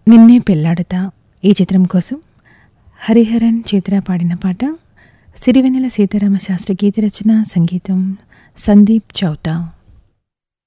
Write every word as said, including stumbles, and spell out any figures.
నిన్నే పెళ్లాడుతా ఈ చిత్రం కోసం హరిహరన్ చిత్ర పాడిన పాట సిరివెన్నెల సీతారామ శాస్త్రి గీత రచన, సంగీతం సందీప్ చౌతా.